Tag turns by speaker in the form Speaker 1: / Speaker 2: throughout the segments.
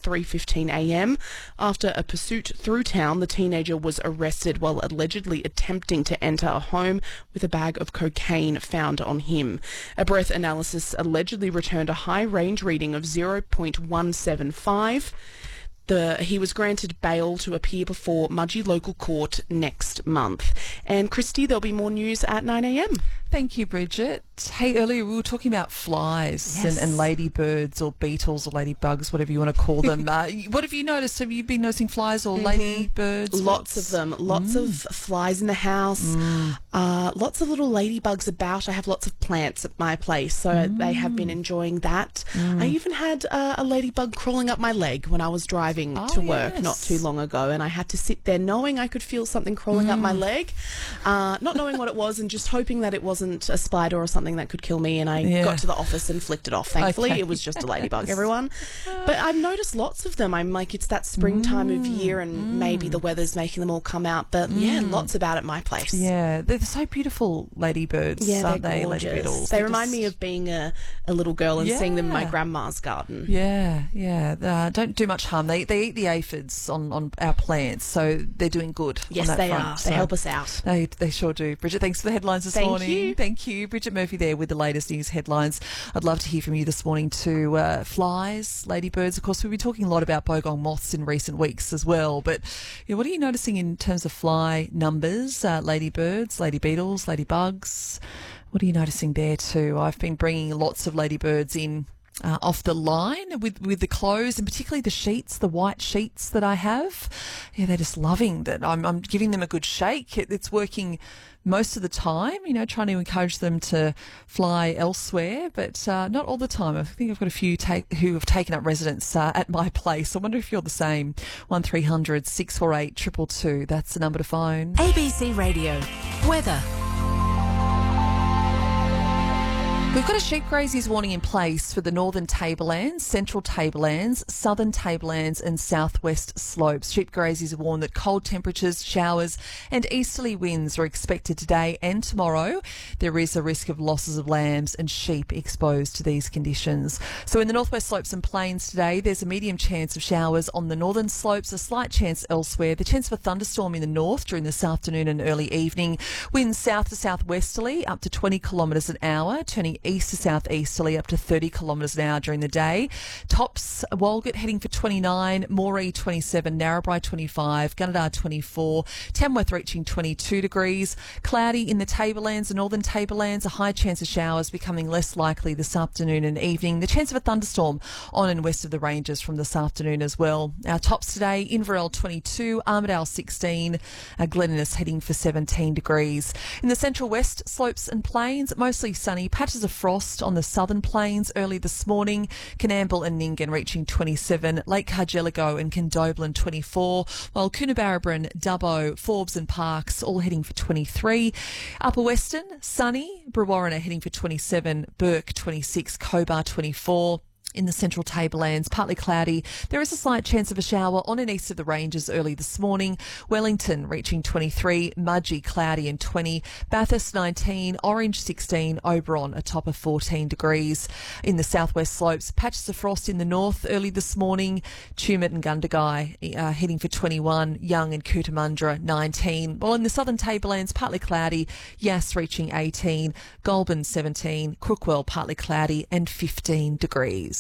Speaker 1: 3:15 a.m. After a pursuit through town, the teenager was arrested while allegedly attempting to enter a home with a bag of cocaine found on him. A breath analysis allegedly returned a high range reading of 0.175. He was granted bail to appear before Mudgee Local Court next month. And Christy, there'll be more news at 9 a.m.
Speaker 2: Thank you, Bridget. Hey, earlier we were talking about flies and ladybirds or beetles or ladybugs, whatever you want to call them. What have you noticed? Have you been noticing flies or ladybirds?
Speaker 1: Lots of them. Lots of flies in the house. Lots of little ladybugs about. I have lots of plants at my place, so they have been enjoying that. I even had a ladybug crawling up my leg when I was driving to work not too long ago, and I had to sit there knowing I could feel something crawling up my leg, not knowing what it was and just hoping that it wasn't a spider or something that could kill me, and I got to the office and flicked it off. Thankfully, it was just a ladybug, everyone. But I've noticed lots of them. I'm like, it's that springtime of year and maybe the weather's making them all come out. But yeah, lots about at my place.
Speaker 2: Yeah, they're so beautiful, ladybirds, aren't they?
Speaker 1: Gorgeous.
Speaker 2: Lady beetles.
Speaker 1: They remind me of being a little girl and seeing them in my grandma's garden.
Speaker 2: Yeah. Don't do much harm. They eat the aphids on our plants, so they're doing good.
Speaker 1: Yes,
Speaker 2: on that
Speaker 1: they
Speaker 2: front.
Speaker 1: are. They help us out.
Speaker 2: They sure do. Bridget, thanks for the headlines this morning. Thank you. Bridget Murphy there with the latest news headlines. I'd love to hear from you this morning too. Flies, ladybirds. Of course, we've been talking a lot about bogong moths in recent weeks as well. But what are you noticing in terms of fly numbers? Ladybirds, lady beetles, ladybugs. What are you noticing there too? I've been bringing lots of ladybirds in off the line with the clothes, and particularly the sheets, the white sheets that I have. Yeah, they're just loving that. I'm giving them a good shake. It's working most of the time, trying to encourage them to fly elsewhere, but not all the time. I think I've got a few who have taken up residence at my place. I wonder if you're the same. 1300 648 222. That's the number to phone.
Speaker 3: ABC Radio. Weather.
Speaker 2: We've got a sheep grazies warning in place for the northern tablelands, central tablelands, southern tablelands and southwest slopes. Sheep grazies warn that cold temperatures, showers and easterly winds are expected today and tomorrow. There is a risk of losses of lambs and sheep exposed to these conditions. So in the northwest slopes and plains today, there's a medium chance of showers on the northern slopes, a slight chance elsewhere. The chance of a thunderstorm in the north during this afternoon and early evening. Winds south to southwesterly up to 20 kilometres an hour, turning east to southeasterly up to 30 kilometres an hour during the day. Tops, Walgett heading for 29, Moree 27, Narrabri 25, Gunnedah 24, Tamworth reaching 22 degrees. Cloudy in the tablelands and northern tablelands, a high chance of showers becoming less likely this afternoon and evening. The chance of a thunderstorm on and west of the ranges from this afternoon as well. Our tops today, Inverell 22, Armidale 16, Glen Innes heading for 17 degrees. In the central west slopes and plains, mostly sunny, patches of frost on the southern plains early this morning. Coonamble and Nyngan reaching 27, Lake Cargelligo and Condobolin 24, while Coonabarabran, Dubbo, Forbes and Parkes all heading for 23. Upper Western, sunny, Brewarrina heading for 27, Burke 26, Cobar 24. In the central tablelands, partly cloudy. There is a slight chance of a shower on and east of the ranges early this morning. Wellington reaching 23, Mudgee cloudy and 20, Bathurst 19, Orange 16, Oberon a top of 14 degrees. In the southwest slopes, patches of frost in the north early this morning. Tumut and Gundagai heading for 21, Young and Cootamundra 19. While in the southern tablelands, partly cloudy, Yass reaching 18, Goulburn 17, Crookwell partly cloudy and 15 degrees.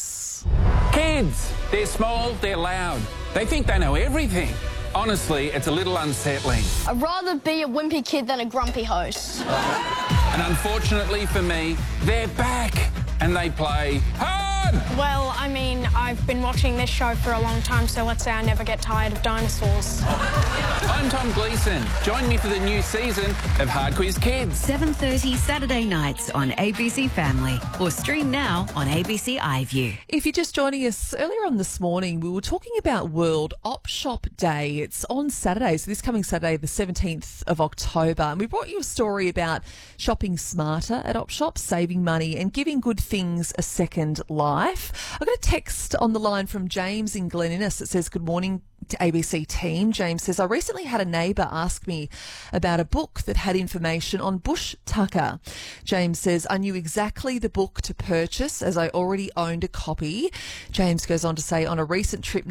Speaker 4: Kids, they're small, they're loud. They think they know everything. Honestly, it's a little unsettling.
Speaker 5: I'd rather be a wimpy kid than a grumpy host.
Speaker 4: And unfortunately for me, they're back and they play hard.
Speaker 6: Well, I mean, I've been watching this show for a long time, so let's say I never get tired of dinosaurs.
Speaker 4: I'm Tom Gleeson. Join me for the new season of Hard Quiz Kids.
Speaker 3: 7:30 Saturday nights on ABC Family, or stream now on ABC iView.
Speaker 2: If you're just joining us, earlier on this morning we were talking about World Op Shop Day. It's on Saturday, so this coming Saturday, the 17th of October. And we brought you a story about shopping smarter at Op Shop, saving money and giving good things a second life. I've got a text on the line from James in Glen Innes that says, "Good morning to ABC team." James says, "I recently had a neighbour ask me about a book that had information on bush tucker." James says, "I knew exactly the book to purchase as I already owned a copy." James goes on to say, "On a recent trip